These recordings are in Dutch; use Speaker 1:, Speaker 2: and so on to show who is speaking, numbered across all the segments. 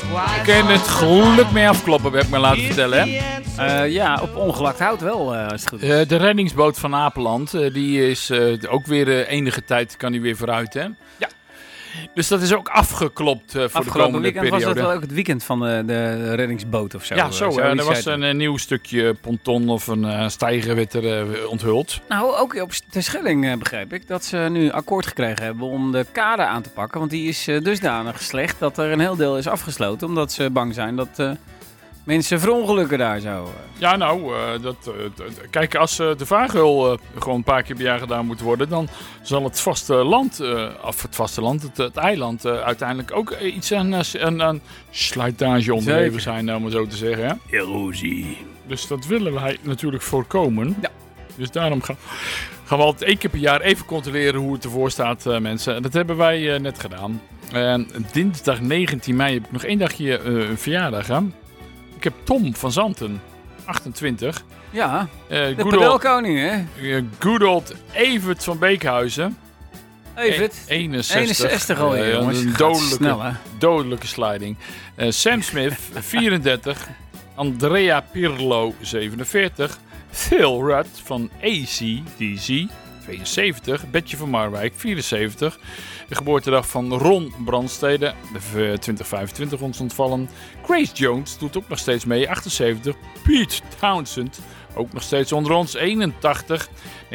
Speaker 1: Ik kan het geluk mee afkloppen, heb ik me laten vertellen. Hè?
Speaker 2: Ja, op ongelakt hout wel, als het goed is.
Speaker 1: De reddingsboot van Apeland, die is ook weer enige tijd kan die weer vooruit. Hè?
Speaker 2: Ja.
Speaker 1: Dus dat is ook afgeklopt voor de
Speaker 2: Afgelopen
Speaker 1: komende
Speaker 2: weekend
Speaker 1: periode.
Speaker 2: was het wel ook het weekend van de reddingsboot of zo.
Speaker 1: Ja, zo. Er was
Speaker 2: een...
Speaker 1: een nieuw stukje ponton of een steiger werd er onthuld.
Speaker 2: Nou, ook op Terschelling begrijp ik dat ze nu akkoord gekregen hebben om de kade aan te pakken. Want die is dusdanig slecht dat er een heel deel is afgesloten. Omdat ze bang zijn dat mensen verongelukken daar zo.
Speaker 1: Ja, nou, kijk, als de vaargeul gewoon een paar keer per jaar gedaan moet worden, dan zal het vasteland, het eiland, uiteindelijk ook iets aan slijtage onderhevig zijn, om maar zo te zeggen. Hè?
Speaker 2: Erosie.
Speaker 1: Dus dat willen wij natuurlijk voorkomen.
Speaker 2: Ja.
Speaker 1: Dus daarom gaan we altijd 1 keer per jaar even controleren hoe het ervoor staat, mensen. En dat hebben wij net gedaan. Dinsdag 19 mei heb ik nog 1 dagje een verjaardag, hè? Ik heb Tom van Zanten, 28.
Speaker 2: Ja, de
Speaker 1: good
Speaker 2: padelkoning, hè?
Speaker 1: Good old Evert van Beekhuizen.
Speaker 2: Evert.
Speaker 1: 61
Speaker 2: al, jongens.
Speaker 1: Een dodelijke sliding. Sam Smith, 34. Andrea Pirlo, 47. Phil Rudd van AC/DC, 72. Betje van Marwijk, 74. De geboortedag van Ron Brandstede, 2025 ons ontvallen. Grace Jones doet ook nog steeds mee, 78. Pete Townsend, ook nog steeds onder ons, 81.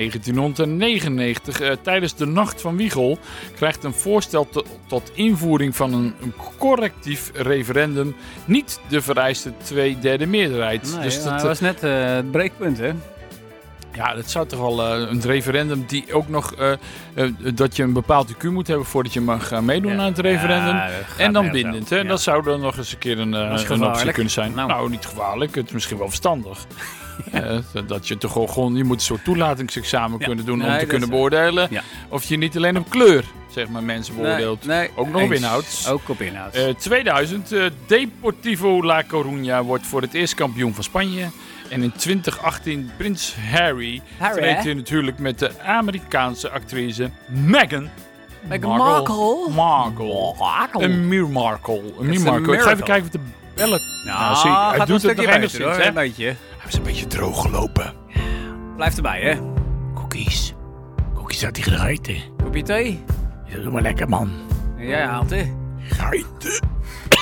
Speaker 1: 1999, tijdens de Nacht van Wiegel, krijgt een voorstel tot invoering van een correctief referendum niet de vereiste 2/3 meerderheid.
Speaker 2: Nee,
Speaker 1: dus
Speaker 2: dat was net het breekpunt, hè?
Speaker 1: Ja, dat zou toch wel een referendum die ook nog dat je een bepaald IQ moet hebben voordat je mag meedoen aan het referendum. En dan bindend. Hè? Ja. Dat zou dan nog eens een keer een optie kunnen zijn. Nou, niet gevaarlijk. Het is misschien wel verstandig. Dat je toch gewoon, je moet een soort toelatingsexamen kunnen doen om te kunnen beoordelen. Ja. Of je niet alleen op kleur, zeg maar, mensen beoordeelt.
Speaker 2: Nee,
Speaker 1: ook nog op inhoud.
Speaker 2: Ook op inhoud.
Speaker 1: 2000, Deportivo La Coruña wordt voor het eerst kampioen van Spanje. En in 2018 Prins Harry treedt in natuurlijk met de Amerikaanse actrice Meghan Markle. Een Meer Markle. Ik ga even kijken of de bellen...
Speaker 2: Nou, zie, hij doet het nog enigszins, hè? Een beetje.
Speaker 1: Hij is een beetje droog gelopen.
Speaker 2: Blijf erbij, hè?
Speaker 1: Cookies had hij gegeten.
Speaker 2: Kopje thee?
Speaker 1: Ja, doe maar lekker, man.
Speaker 2: En jij haalt, hè?
Speaker 1: Geiten.